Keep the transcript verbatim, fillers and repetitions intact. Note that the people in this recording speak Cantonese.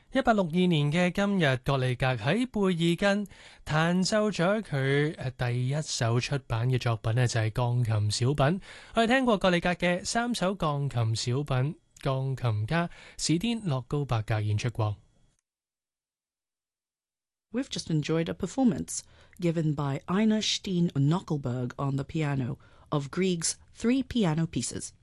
一八六二年嘅今日，葛利格喺貝爾根彈奏咗佢誒第一首出版嘅作品呢就係鋼琴小品。我哋聽過葛利格嘅三首鋼琴小品，鋼琴家史甸諾高伯格演出過。 We've just enjoyed a performance given by Ina Steen Knockelberg on the piano of Grieg's three piano pieces.